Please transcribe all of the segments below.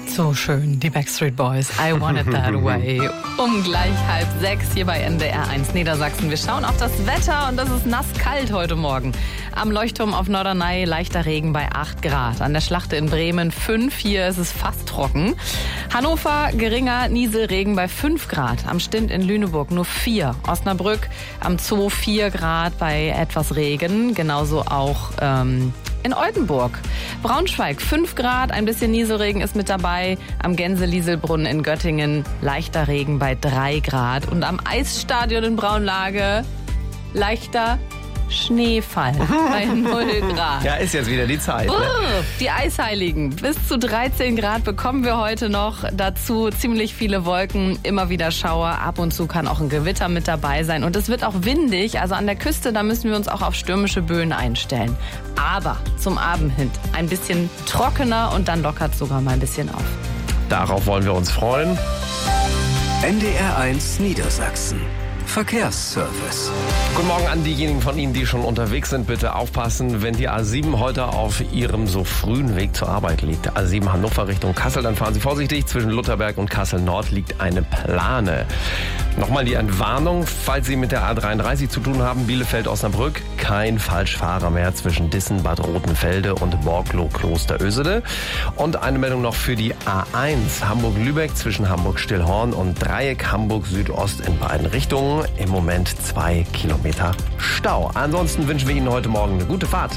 So schön, die Backstreet Boys. I want it that way. Um gleich 5:30 hier bei NDR 1 Niedersachsen. Wir schauen auf das Wetter und das ist nasskalt heute Morgen. Am Leuchtturm auf Norderney leichter Regen bei 8 Grad. An der Schlachte in Bremen 5. Hier ist es fast trocken. Hannover geringer Nieselregen bei 5 Grad. Am Stint in Lüneburg nur 4. Osnabrück am Zoo 4 Grad bei etwas Regen. Genauso auch in Oldenburg. Braunschweig 5 Grad, ein bisschen Nieselregen ist mit dabei. Am Gänse-Lieselbrunnen in Göttingen leichter Regen bei 3 Grad. Und am Eisstadion in Braunlage leichter Schneefall bei 0 Grad. Ja, ist jetzt wieder die Zeit. Ne? Die Eisheiligen. Bis zu 13 Grad bekommen wir heute noch. Dazu ziemlich viele Wolken, immer wieder Schauer. Ab und zu kann auch ein Gewitter mit dabei sein. Und es wird auch windig. Also an der Küste, da müssen wir uns auch auf stürmische Böen einstellen. Aber zum Abend hin ein bisschen trockener und dann lockert es sogar mal ein bisschen auf. Darauf wollen wir uns freuen. NDR 1 Niedersachsen. Verkehrsservice. Guten Morgen an diejenigen von Ihnen, die schon unterwegs sind. Bitte aufpassen, wenn die A7 heute auf Ihrem so frühen Weg zur Arbeit liegt. A7 Hannover Richtung Kassel, dann fahren Sie vorsichtig. Zwischen Lutherberg und Kassel Nord liegt eine Plane. Nochmal die Entwarnung, falls Sie mit der A33 zu tun haben, Bielefeld-Osnabrück, kein Falschfahrer mehr zwischen Dissen, Bad Rotenfelde und Borglow-Kloster-Ösede. Und eine Meldung noch für die A1 Hamburg-Lübeck zwischen Hamburg-Stillhorn und Dreieck Hamburg-Südost in beiden Richtungen. Im Moment 2 Kilometer Stau. Ansonsten wünschen wir Ihnen heute Morgen eine gute Fahrt.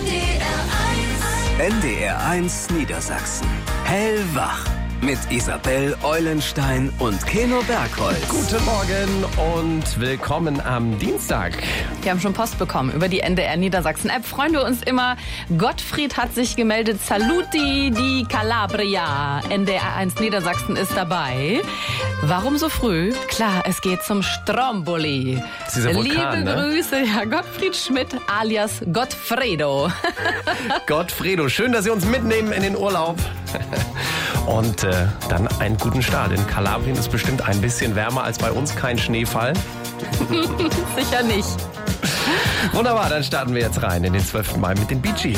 NDR 1 Niedersachsen. Hellwach. Mit Isabel Eulenstein und Keno Bergholz. Guten Morgen und willkommen am Dienstag. Wir haben schon Post bekommen über die NDR Niedersachsen-App. Freuen wir uns immer. Gottfried hat sich gemeldet. Saluti di Calabria. NDR 1 Niedersachsen ist dabei. Warum so früh? Klar, es geht zum Stromboli. Das ist dieser Vulkan, Liebe ne? Grüße, Herr Gottfried Schmidt alias Gottfredo. Gottfredo, schön, dass Sie uns mitnehmen in den Urlaub. Und dann einen guten Start. In Kalabrien ist bestimmt ein bisschen wärmer als bei uns, kein Schneefall. Sicher nicht. Wunderbar, dann starten wir jetzt rein in den 12. Mai mit den Bee Gees.